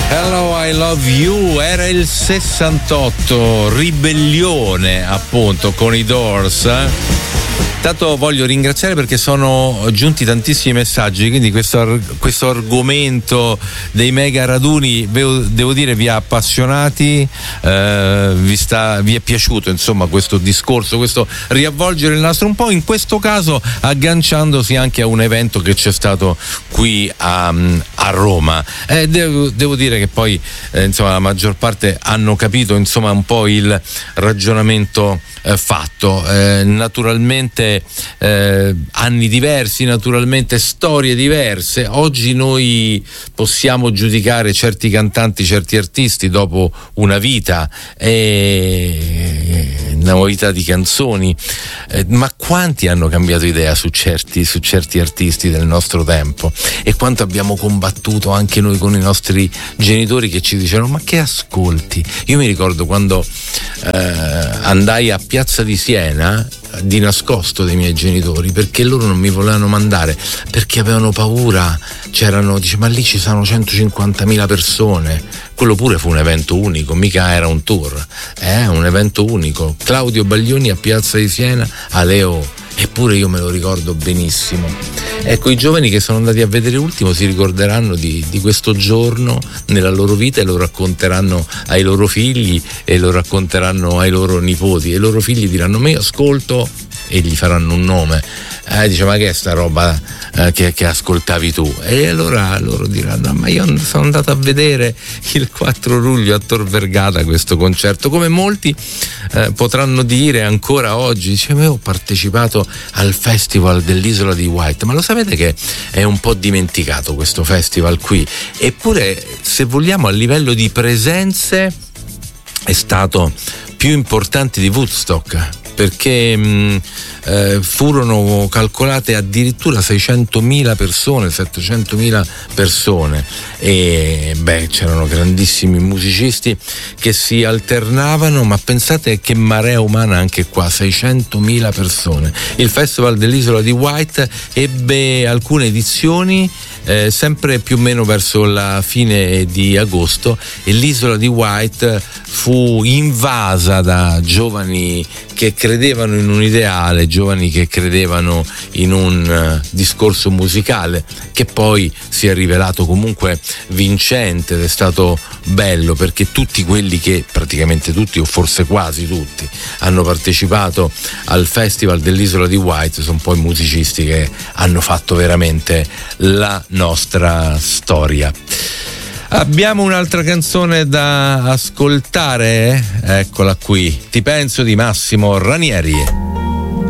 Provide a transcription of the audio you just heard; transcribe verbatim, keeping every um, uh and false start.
Hello, I Love You, era il sessantotto, Ribellione appunto con i Doors. eh? Intanto voglio ringraziare perché sono giunti tantissimi messaggi, quindi questo, questo argomento dei mega raduni devo, devo dire vi ha appassionati, eh, vi, sta, vi è piaciuto insomma questo discorso, questo riavvolgere il nastro un po', in questo caso agganciandosi anche a un evento che c'è stato qui a, a Roma. Eh, devo, devo dire che poi eh, insomma la maggior parte hanno capito insomma un po' il ragionamento eh, fatto. Eh, naturalmente Eh, anni diversi, naturalmente storie diverse. Oggi noi possiamo giudicare certi cantanti, certi artisti dopo una vita, eh, una vita di canzoni, eh, ma quanti hanno cambiato idea su certi, su certi artisti del nostro tempo, e quanto abbiamo combattuto anche noi con i nostri genitori che ci dicevano ma che ascolti. Io mi ricordo quando eh, andai a Piazza di Siena di nascosto dai miei genitori perché loro non mi volevano mandare, perché avevano paura. C'erano, dice, ma lì ci sono centocinquantamila persone. Quello pure fu un evento unico, mica era un tour, è eh, un evento unico. Claudio Baglioni a Piazza di Siena, Aleo, eppure io me lo ricordo benissimo. Ecco, i giovani che sono andati a vedere Ultimo si ricorderanno di, di questo giorno nella loro vita e lo racconteranno ai loro figli e lo racconteranno ai loro nipoti, e i loro figli diranno ma io ascolto, e gli faranno un nome. Eh, dice ma che è sta roba eh, che, che ascoltavi tu? E allora loro diranno ma io sono andato a vedere il quattro luglio a Tor Vergata questo concerto, come molti eh, potranno dire ancora oggi. Dice ma io ho partecipato al festival dell'Isola di Wight, ma lo sapete che è un po' dimenticato questo festival qui, eppure se vogliamo a livello di presenze è stato più importante di Woodstock, perché mh, eh, furono calcolate addirittura seicentomila persone, settecentomila persone, e beh, c'erano grandissimi musicisti che si alternavano, ma pensate che marea umana anche qua, seicentomila persone. Il festival dell'Isola di Wight ebbe alcune edizioni Eh, sempre più o meno verso la fine di agosto, e l'isola di Wight fu invasa da giovani che credevano in un ideale, giovani che credevano in un uh, discorso musicale che poi si è rivelato comunque vincente, ed è stato bello perché tutti quelli che, praticamente tutti o forse quasi tutti, hanno partecipato al festival dell'Isola di Wight sono poi musicisti che hanno fatto veramente la nostra storia. Abbiamo un'altra canzone da ascoltare, eccola qui, Ti penso, di Massimo Ranieri.